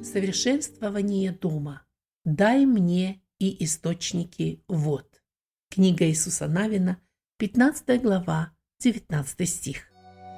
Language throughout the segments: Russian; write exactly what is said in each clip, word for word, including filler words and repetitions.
Совершенствование дома. Дай мне и источники вод. Книга Иисуса Навина, пятнадцатая глава, девятнадцатый стих.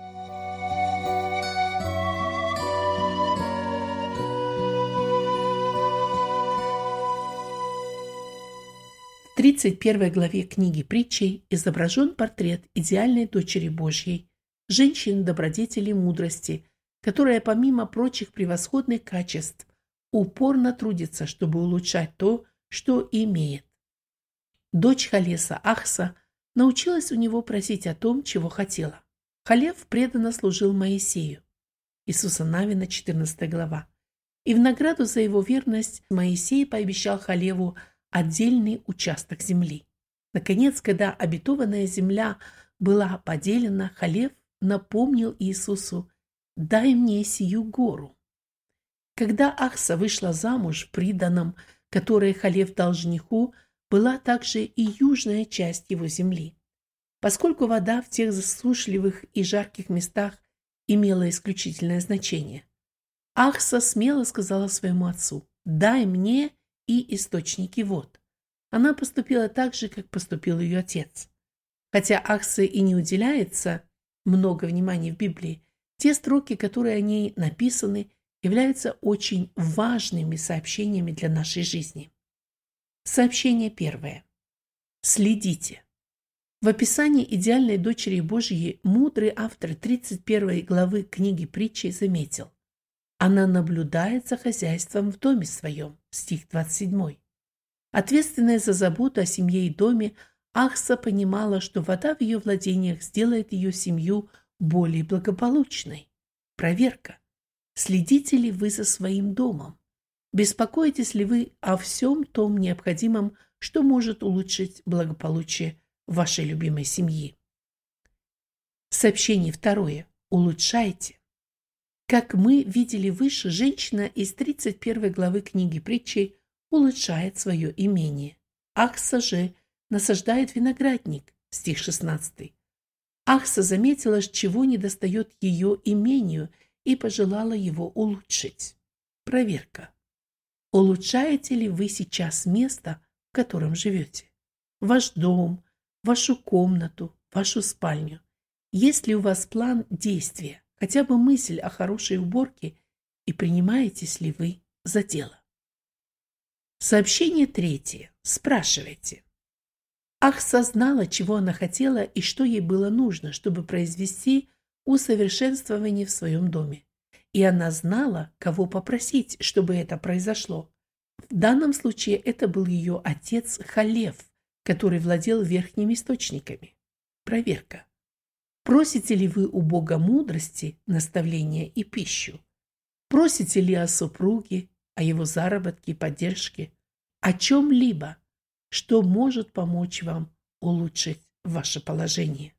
В тридцать первой главе книги Притчей изображен портрет идеальной дочери Божьей, женщины добродетели и мудрости, которая, помимо прочих превосходных качеств, упорно трудится, чтобы улучшать то, что имеет. Дочь Халеса Ахса научилась у него просить о том, чего хотела. Халев преданно служил Моисею. Иисуса Навина, четырнадцатая глава. И в награду за его верность Моисей пообещал Халеву отдельный участок земли. Наконец, когда обетованная земля была поделена, Халев напомнил Иисусу: «Дай мне сию гору». Когда Ахса вышла замуж, в приданом, которое Халев дал жениху, была также и южная часть его земли. Поскольку вода в тех засушливых и жарких местах имела исключительное значение, Ахса смело сказала своему отцу: «Дай мне и источники вод». Она поступила так же, как поступил ее отец. Хотя Ахсе и не уделяется много внимания в Библии, те строки, которые о ней написаны, являются очень важными сообщениями для нашей жизни. Сообщение первое. Следите. В описании идеальной дочери Божьей мудрый автор тридцать первой главы книги Притчей заметил: она наблюдает за хозяйством в доме своем. Стих двадцать седьмой. Ответственная за заботу о семье и доме, Ахса понимала, что вода в ее владениях сделает ее семью более благополучной. Проверка. Следите ли вы за своим домом? Беспокоитесь ли вы о всем том необходимом, что может улучшить благополучие вашей любимой семьи? Сообщение второе. Улучшайте. Как мы видели выше, женщина из тридцать первой главы книги Притчей улучшает свое имение. Ахса же насаждает виноградник. Стих шестнадцатый. Ахса заметила, чего недостает ее имению, и пожелала его улучшить. Проверка. Улучшаете ли вы сейчас место, в котором живете? Ваш дом, вашу комнату, вашу спальню? Есть ли у вас план действия, хотя бы мысль о хорошей уборке, и принимаетесь ли вы за дело? Сообщение третье. Спрашивайте. Ахса знала, чего она хотела и что ей было нужно, чтобы произвести усовершенствование в своем доме. И она знала, кого попросить, чтобы это произошло. В данном случае это был ее отец Халев, который владел верхними источниками. Проверка. Просите ли вы у Бога мудрости, наставления и пищу? Просите ли о супруге, о его заработке и поддержке? О чем-либо, что может помочь вам улучшить ваше положение?